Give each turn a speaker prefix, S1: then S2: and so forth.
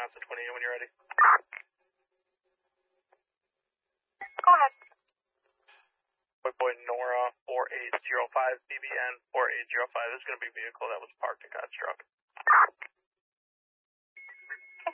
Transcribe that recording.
S1: Wisconsin 28 when you're ready.
S2: Go ahead.
S1: Boy Nora 4805 BBN 4805. This is going to be a vehicle that was parked in God's truck.